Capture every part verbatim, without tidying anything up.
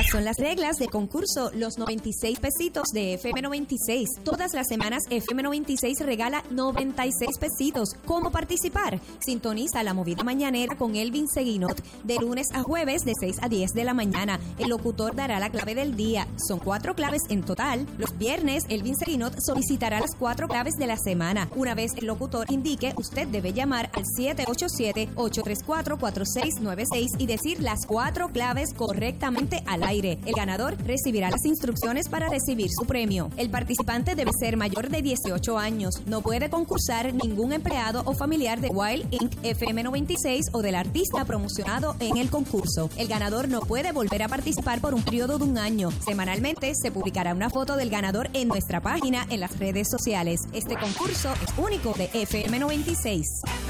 Estas son las reglas de concurso Los noventa y seis pesitos de F M noventa y seis. Todas las semanas F M noventa y seis regala noventa y seis pesitos. ¿Cómo participar? Sintoniza La Movida Mañanera con Elvin Seguinot de lunes a jueves de seis a diez de la mañana. El locutor dará la clave del día. Son cuatro claves en total. Los viernes Elvin Seguinot solicitará las cuatro claves de la semana. Una vez el locutor indique, usted debe llamar al siete ocho siete, ocho tres cuatro, cuatro seis nueve seis y decir las cuatro claves correctamente al aire. El ganador recibirá las instrucciones para recibir su premio. El participante debe ser mayor de dieciocho años. No puede concursar ningún empleado o familiar de Wild incorporated, F M noventa y seis o del artista promocionado en el concurso. El ganador no puede volver a participar por un periodo de un año. Semanalmente se publicará una foto del ganador en nuestra página en las redes sociales. Este concurso es único de F M noventa y seis.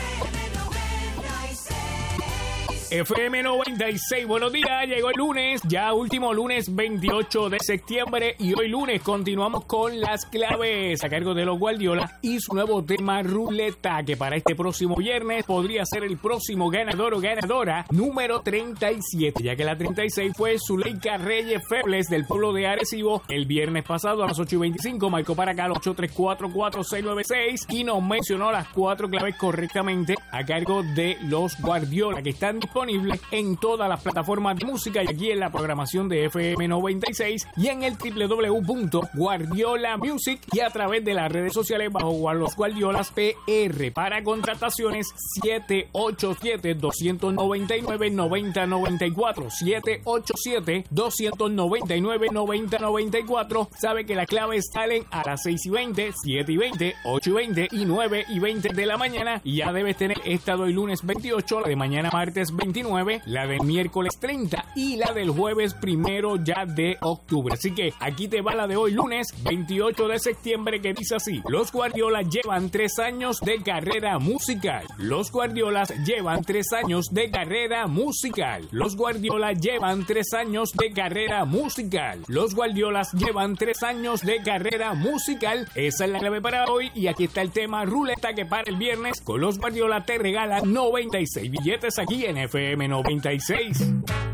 F M noventa y seis, buenos días, llegó el lunes, ya último lunes veintiocho de septiembre y hoy lunes continuamos con las claves a cargo de los Guardiola y su nuevo tema Ruleta, que para este próximo viernes podría ser el próximo ganador o ganadora número treinta y siete, ya que la treinta y seis fue Zuleika Reyes Febles del pueblo de Arecibo el viernes pasado a las ocho y veinticinco, marcó para acá al ocho tres cuatro, cuatro seis nueve seis y nos mencionó las cuatro claves correctamente a cargo de los Guardiola, que están disponibles en todas las plataformas de música y aquí en la programación de F M noventa y seis y en el doble u doble u doble u punto guardiola music y a través de las redes sociales bajo los Guardiolas P R. Para contrataciones siete ocho siete, dos nueve nueve, nueve cero nueve cuatro, siete ocho siete, dos nueve nueve, nueve cero nueve cuatro. Sabe que las claves salen a las seis y veinte, siete y veinte, ocho y veinte y nueve y veinte de la mañana y ya debes tener esta de hoy lunes veintiocho, la de mañana martes veintinueve, la del miércoles treinta y la del jueves primero ya de octubre. Así que aquí te va la de hoy lunes veintiocho de septiembre que dice así: los Guardiolas llevan tres años de carrera musical. Los Guardiolas llevan tres años de carrera musical. Los Guardiolas llevan tres años de carrera musical. Los Guardiolas llevan tres años de carrera musical. Esa es la clave para hoy y aquí está el tema Ruleta, que para el viernes con los Guardiolas te regalan noventa y seis billetes aquí en F M noventa y seis.